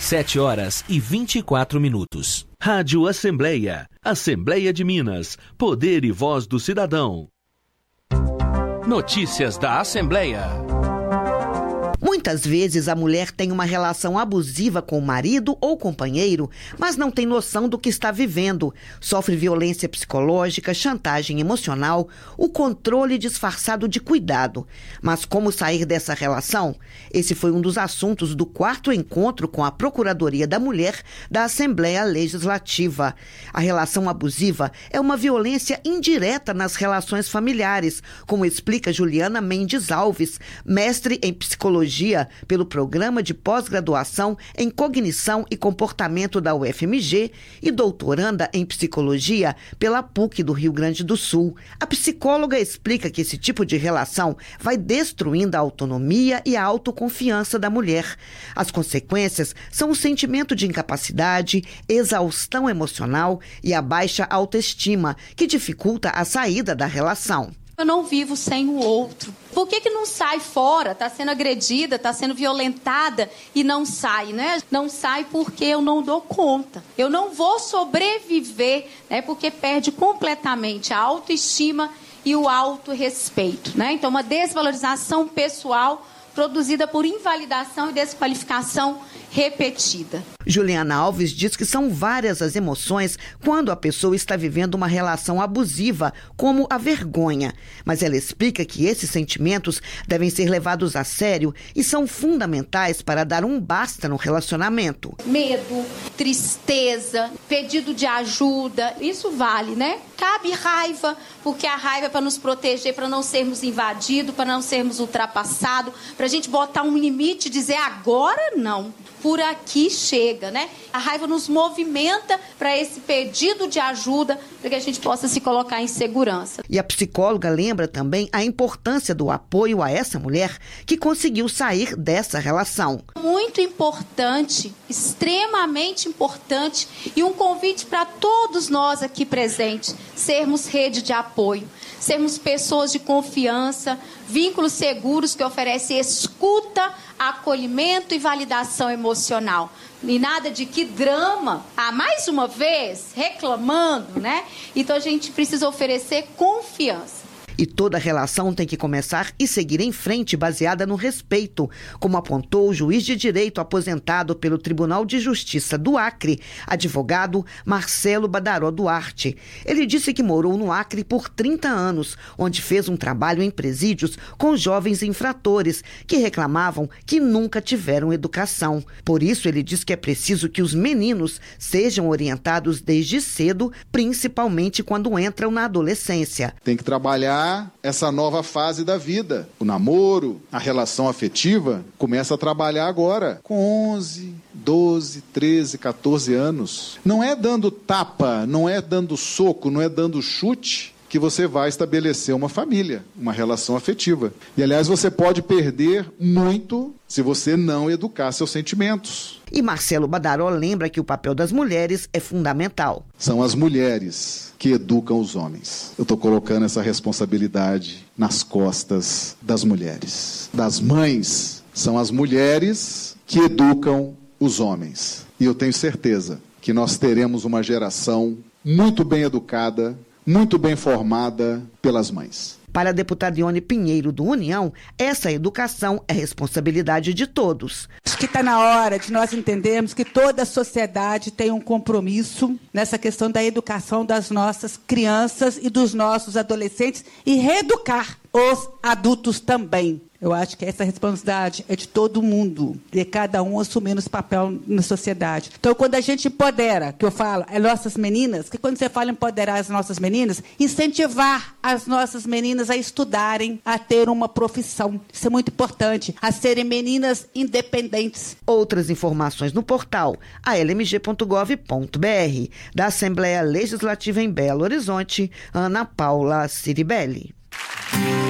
7h24. Rádio Assembleia. Assembleia de Minas. Poder e voz do cidadão. Notícias da Assembleia. Muitas vezes a mulher tem uma relação abusiva com o marido ou companheiro, mas não tem noção do que está vivendo. Sofre violência psicológica, chantagem emocional, o controle disfarçado de cuidado. Mas como sair dessa relação? Esse foi um dos assuntos do 4º encontro com a Procuradoria da Mulher da Assembleia Legislativa. A relação abusiva é uma violência indireta nas relações familiares, como explica Juliana Mendes Alves, mestre em psicologia pelo Programa de Pós-Graduação em Cognição e Comportamento da UFMG e doutoranda em Psicologia pela PUC do Rio Grande do Sul. A psicóloga explica que esse tipo de relação vai destruindo a autonomia e a autoconfiança da mulher. As consequências são o sentimento de incapacidade, exaustão emocional e a baixa autoestima, que dificulta a saída da relação. Eu não vivo sem o outro. Por que não sai fora? Está sendo agredida, está sendo violentada e não sai, né? Não sai porque eu não dou conta. Eu não vou sobreviver, né? Porque perde completamente a autoestima e o autorrespeito, né? Então, uma desvalorização pessoal produzida por invalidação e desqualificação repetida. Juliana Alves diz que são várias as emoções quando a pessoa está vivendo uma relação abusiva, como a vergonha. Mas ela explica que esses sentimentos devem ser levados a sério e são fundamentais para dar um basta no relacionamento. Medo, tristeza, pedido de ajuda, isso vale, né? Cabe raiva, porque a raiva é para nos proteger, para não sermos invadidos, para não sermos ultrapassados, para a gente botar um limite e dizer agora não. Por aqui chega, né? A raiva nos movimenta para esse pedido de ajuda, para que a gente possa se colocar em segurança. E a psicóloga lembra também a importância do apoio a essa mulher que conseguiu sair dessa relação. Muito importante, extremamente importante, e um convite para todos nós aqui presentes, sermos rede de apoio, sermos pessoas de confiança, vínculos seguros que oferecem escuta, acolhimento e validação emocional. E nada de que drama, mais uma vez, reclamando, né? Então a gente precisa oferecer confiança. E toda relação tem que começar e seguir em frente baseada no respeito, como apontou o juiz de direito aposentado pelo Tribunal de Justiça do Acre, advogado Marcelo Badaró Duarte. Ele disse que morou no Acre por 30 anos, onde fez um trabalho em presídios com jovens infratores que reclamavam que nunca tiveram educação. Por isso, ele diz que é preciso que os meninos sejam orientados desde cedo, principalmente quando entram na adolescência. Tem que trabalhar essa nova fase da vida. O namoro, a relação afetiva, começa a trabalhar agora, com 11, 12, 13, 14 anos. Não é dando tapa, não é dando soco, não é dando chute que você vai estabelecer uma família, uma relação afetiva. E, aliás, você pode perder muito se você não educar seus sentimentos. E Marcelo Badaró lembra que o papel das mulheres é fundamental. São as mulheres que educam os homens. Eu estou colocando essa responsabilidade nas costas das mulheres. Das mães, são as mulheres que educam os homens. E eu tenho certeza que nós teremos uma geração muito bem educada, muito bem formada pelas mães. Para a deputada Ione Pinheiro, do União, essa educação é responsabilidade de todos. Acho que está na hora de nós entendermos que toda a sociedade tem um compromisso nessa questão da educação das nossas crianças e dos nossos adolescentes e reeducar os adultos também. Eu acho que essa responsabilidade é de todo mundo, de cada um assumindo esse papel na sociedade. Então, quando a gente empodera, que eu falo, as nossas meninas, que quando você fala empoderar as nossas meninas, incentivar as nossas meninas a estudarem, a ter uma profissão. Isso é muito importante, a serem meninas independentes. Outras informações no portal almg.gov.br. Da Assembleia Legislativa em Belo Horizonte, Ana Paula Ciribelli.